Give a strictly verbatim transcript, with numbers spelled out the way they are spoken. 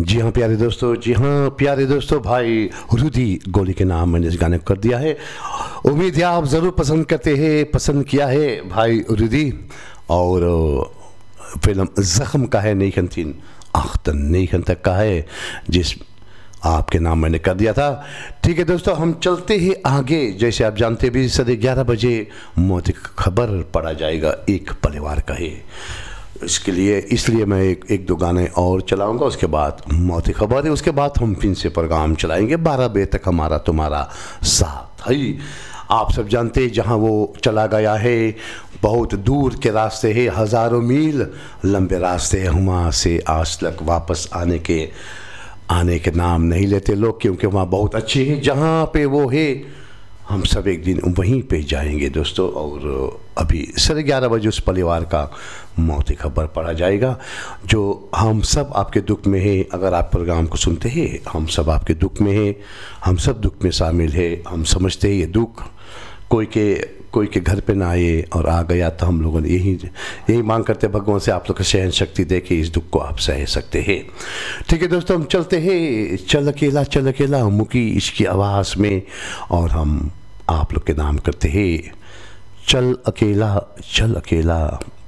जी हाँ प्यारे दोस्तों, जी हाँ प्यारे दोस्तों, भाई रुदि गोली के नाम मैंने इस गाने को कर दिया है। उम्मीद है आप ज़रूर पसंद करते हैं, पसंद किया है भाई रुदि। और फिल्म ज़ख्म का है, नहीं तीन आख्तन नहीं तक का है, जिस आपके नाम मैंने कर दिया था। ठीक है दोस्तों, हम चलते हैं आगे। जैसे आप जानते भी साढ़े ग्यारह बजे मौत की खबर पड़ा जाएगा, एक परिवार का है। इसके लिए इसलिए मैं एक एक दो गाने और चलाऊंगा, उसके बाद मौत की खबर है, उसके बाद हम फिर से प्रोग्राम चलाएंगे। बारह बजे तक हमारा तुम्हारा साथ है। आप सब जानते हैं जहाँ वो चला गया है, बहुत दूर के रास्ते हैं, हज़ारों मील लंबे रास्ते हैं। वहाँ से आज तक वापस आने के आने के नाम नहीं लेते लोग, क्योंकि वहाँ बहुत अच्छी है जहाँ पे वो है। हम सब एक दिन वहीं पे जाएंगे दोस्तों। और अभी साढ़े ग्यारह बजे उस परिवार का मौत की खबर पड़ा जाएगा, जो हम सब आपके दुख में है। अगर आप प्रोग्राम को सुनते हैं, हम सब आपके दुख में है, हम सब दुख में शामिल है। हम समझते हैं ये दुख कोई के कोई के घर पे ना आए, और आ गया तो हम लोगों ने यही यही मांग करते भगवान से आप लोग को सहन शक्ति दे के इस दुख को आप सह सकते हैं। ठीक है दोस्तों, हम चलते हैं चल अकेला चल अकेला मुकी इसकी आवाज़ में, और हम आप लोग के नाम करते हैं चल अकेला चल अकेला।